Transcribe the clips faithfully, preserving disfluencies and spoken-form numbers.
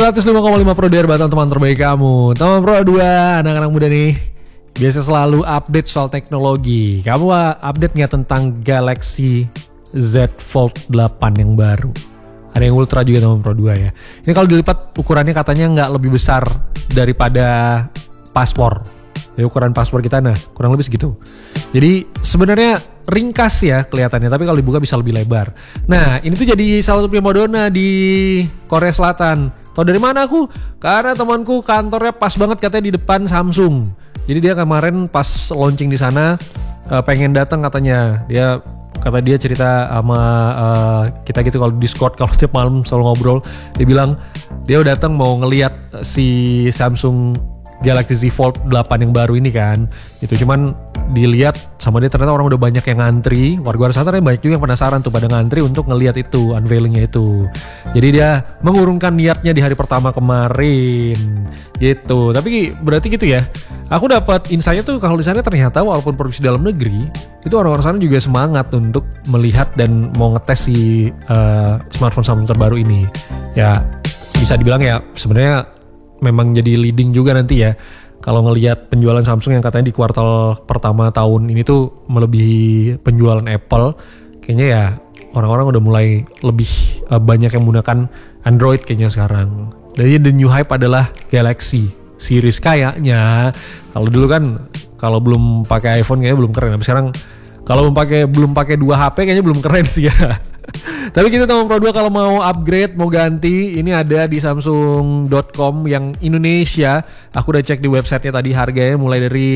seratus lima koma lima Pro Dare Batang, teman terbaik kamu. Teman Pro dua, anak-anak muda nih biasa selalu update soal teknologi. Kamu update gak tentang Galaxy Z Fold delapan yang baru? Ada yang Ultra juga teman Pro dua ya. Ini kalau dilipat ukurannya katanya gak lebih besar daripada paspor. Ya, ukuran paspor kita nah kurang lebih segitu. Jadi sebenarnya ringkas ya kelihatannya, tapi kalau dibuka bisa lebih lebar. Nah ini tuh jadi salah satu primadona di Korea Selatan. Tahu dari mana aku? Karena temanku kantornya pas banget katanya di depan Samsung. Jadi dia kemarin pas launching di sana uh, pengen datang katanya. Dia kata dia cerita sama uh, kita gitu kalau di Discord, kalau tiap malam selalu ngobrol. Dia bilang dia udah datang mau ngelihat si Samsung Galaxy Z Fold delapan yang baru ini kan. Itu cuman dilihat sama dia ternyata orang udah banyak yang ngantri. Warga Selatan banyak juga yang penasaran tuh pada ngantri untuk ngelihat itu, unveilingnya itu. Jadi dia mengurungkan niatnya di hari pertama kemarin gitu. Tapi berarti gitu ya. Aku dapat insight-nya tuh kalau di sana ternyata walaupun produksi dalam negeri, itu orang-orang sana juga semangat untuk melihat dan mau ngetes si uh, smartphone Samsung terbaru ini. Ya bisa dibilang ya sebenarnya memang jadi leading juga nanti ya. Kalau ngelihat penjualan Samsung yang katanya di kuartal pertama tahun ini tuh melebihi penjualan Apple, kayaknya ya orang-orang udah mulai lebih uh, banyak yang menggunakan Android kayaknya sekarang. Jadi the new hype adalah Galaxy series kayaknya. Kalau dulu kan kalau belum pakai iPhone kayaknya belum keren. Tapi sekarang kalau belum pakai belum pakai dua H P kayaknya belum keren sih ya. Tapi kita teman Pro dua kalau mau upgrade, mau ganti, ini ada di samsung dot com yang Indonesia. Aku udah cek di websitenya tadi, harganya mulai dari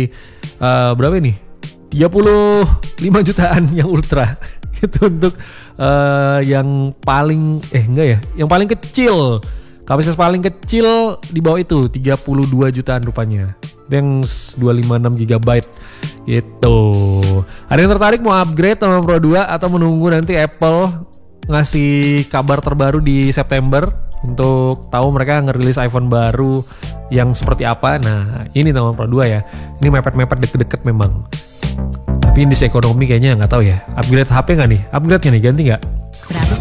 uh, berapa ini? tiga puluh lima jutaan yang Ultra. Itu untuk uh, yang paling eh enggak ya, yang paling kecil. Kapasitas paling kecil di bawah itu tiga puluh dua jutaan rupanya. Yang dua ratus lima puluh enam giga byte gitu. Ada yang tertarik mau upgrade sama Pro dua atau menunggu nanti Apple ngasih kabar terbaru di September untuk tahu mereka ngerilis iPhone baru yang seperti apa? Nah ini teman Pro dua ya. Ini mepet-mepet deket-deket memang. Tapi indeks ekonomi kayaknya nggak tahu ya. Upgrade H P nggak nih? Upgrade nggak nih? Ganti nggak?